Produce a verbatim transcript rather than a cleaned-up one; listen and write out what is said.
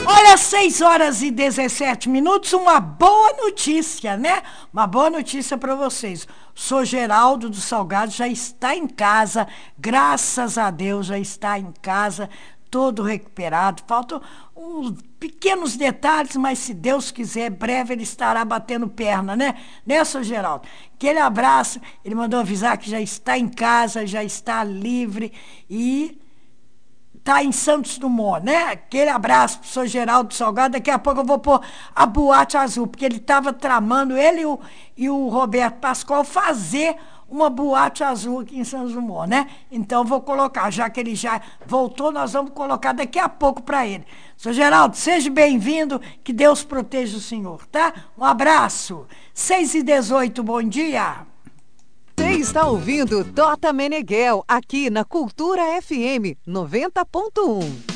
Olha, seis horas e dezessete minutos, uma boa notícia, né? Uma boa notícia para vocês. O senhor Geraldo do Salgado já está em casa, graças a Deus já está em casa, todo recuperado. Faltam uns pequenos detalhes, mas se Deus quiser, breve ele estará batendo perna, né? Né, senhor Geraldo? Aquele abraço, ele mandou avisar que já está em casa, já está livre e tá em Santos Dumont, né? Aquele abraço pro senhor Geraldo Salgado. Daqui a pouco eu vou pôr a boate azul, porque ele estava tramando, ele e o, e o Roberto Pascoal, fazer uma boate azul aqui em Santos Dumont, né? Então eu vou colocar, já que ele já voltou, nós vamos colocar daqui a pouco para ele. senhor Geraldo, seja bem-vindo, que Deus proteja o senhor, tá? Um abraço. seis e dezoito, bom dia. Você está ouvindo Tota Meneghel, aqui na Cultura F M noventa ponto um.